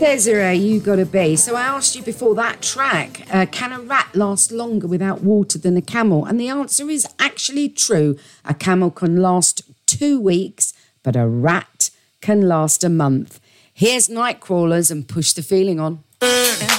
Desiree, you gotta be. So I asked you before that track, can a rat last longer without water than a camel? And the answer is actually true. A camel can last 2 weeks, but a rat can last a month. Here's Nightcrawlers and Push the Feeling On.